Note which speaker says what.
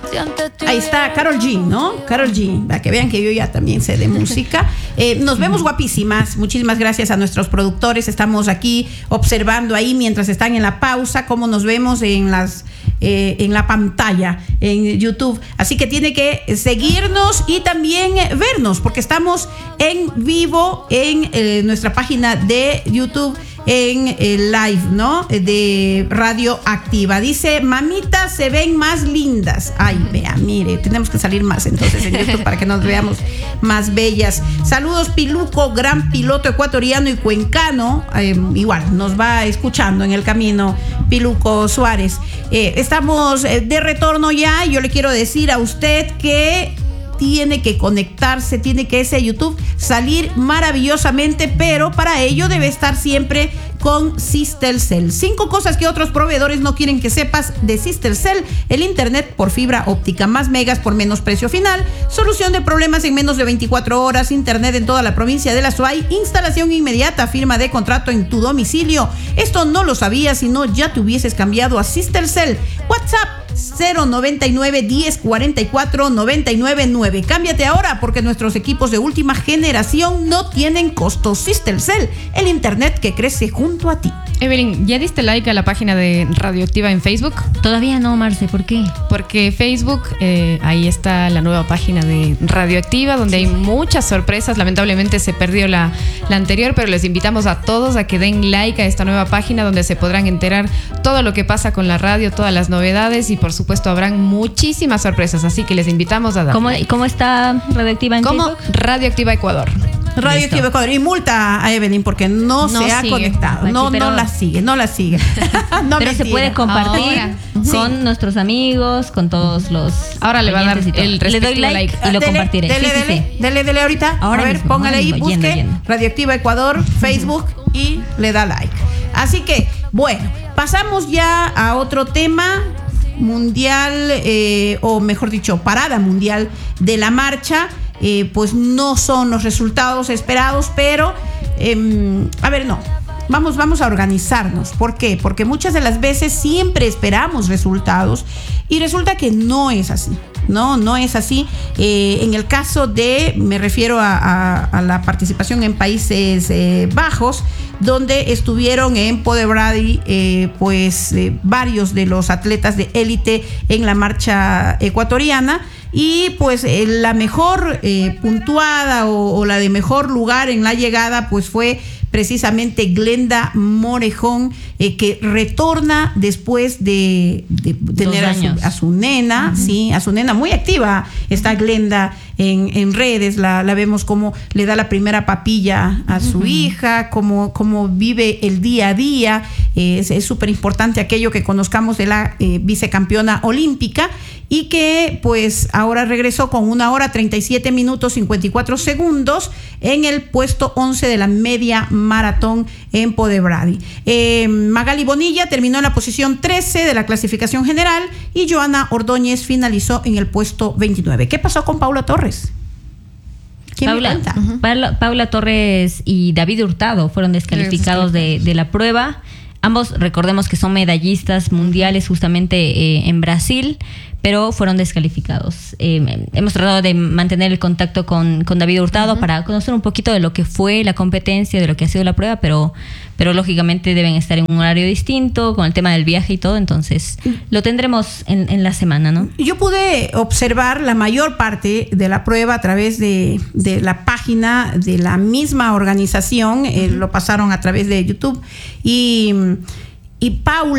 Speaker 1: Ahí está Karol G, ¿no? Karol G, para que vean que yo ya también sé de música. Nos vemos guapísimas. Muchísimas gracias a nuestros productores. Estamos aquí observando ahí mientras están en la pausa cómo nos vemos en la pantalla en YouTube. Así que tiene que seguirnos y también vernos, porque estamos en vivo en nuestra página de YouTube, en el live, ¿no? De Radio Activa. Dice, mamita, se ven más lindas. Ay, vea, mire, tenemos que salir más entonces en YouTube para que nos veamos más bellas. Saludos, Piluco, gran piloto ecuatoriano y cuencano. Igual, nos va escuchando en el camino, Piluco Suárez. Estamos de retorno ya. Yo le quiero decir a usted que tiene que conectarse, tiene que ese YouTube salir maravillosamente, pero para ello debe estar siempre con Sistercell. 5 cosas que otros proveedores no quieren que sepas de Sistercell: el internet por fibra óptica, más megas por menos precio final, solución de problemas en menos de 24 horas, internet en toda la provincia de La Suay, instalación inmediata, firma de contrato en tu domicilio. Esto no lo sabías, si no ya te hubieses cambiado a Sistercell. WhatsApp 099 10 44 999. Cámbiate ahora, porque nuestros equipos de última generación no tienen costos. Sistercell, el internet que crece junto a ti.
Speaker 2: Evelyn, ¿ya diste like a la página de Radioactiva en Facebook?
Speaker 3: Todavía no, Marce, ¿por qué?
Speaker 2: Porque Facebook, ahí está la nueva página de Radioactiva, donde hay muchas sorpresas. Lamentablemente se perdió la anterior, pero les invitamos a todos a que den like a esta nueva página, donde se podrán enterar todo lo que pasa con la radio, todas las novedades, y por supuesto habrán muchísimas sorpresas, así que les invitamos a dar like.
Speaker 3: ¿Cómo está Radioactiva en Facebook?
Speaker 2: Radioactiva Ecuador.
Speaker 1: Radioactiva Ecuador. Y multa a Evelyn porque no se ha conectado. No la sigue. No, pero
Speaker 3: mentira. Se puede compartir con nuestros amigos, con todos los.
Speaker 2: Ahora le va a dar el respectivo
Speaker 3: le doy like y lo compartiré.
Speaker 1: Dele ahorita.
Speaker 3: Ahora
Speaker 1: a ver,
Speaker 3: mismo,
Speaker 1: póngale ahí, busque
Speaker 3: yendo.
Speaker 1: Radioactiva Ecuador, Facebook, y le da like. Así que, bueno, pasamos ya a otro tema mundial, o mejor dicho, parada mundial de la marcha. Pues no son los resultados esperados, pero vamos a organizarnos. ¿Por qué? Porque muchas de las veces siempre esperamos resultados y resulta que no es así. No es así. En el caso me refiero a la participación en Países Bajos, donde estuvieron en Podebradí varios de los atletas de élite en la marcha ecuatoriana. Y pues la mejor puntuada o la de mejor lugar en la llegada pues fue precisamente Glenda Morejón, que retorna después de tener a su nena, sí, a su nena muy activa. Está Glenda en redes, la vemos cómo le da la primera papilla a su hija, cómo vive el día a día. Es súper importante aquello que conozcamos de la vicecampeona olímpica, y que pues ahora regresó con 1 hora 37 minutos 54 segundos en el puesto 11 de la media maratón en Podebradí. Magali Bonilla terminó en la posición 13 de la clasificación general y Joana Ordóñez finalizó en el puesto 29. ¿Qué pasó con Paula Torres?
Speaker 3: Paula Torres y David Hurtado fueron descalificados de la prueba. Ambos, recordemos que son medallistas mundiales justamente en Brasil, pero fueron descalificados. Hemos tratado de mantener el contacto con David Hurtado para conocer un poquito de lo que fue la competencia, de lo que ha sido la prueba, pero lógicamente deben estar en un horario distinto, con el tema del viaje y todo, entonces lo tendremos en la semana, ¿no?
Speaker 1: Yo pude observar la mayor parte de la prueba a través de la página de la misma organización, lo pasaron a través de YouTube, y Paula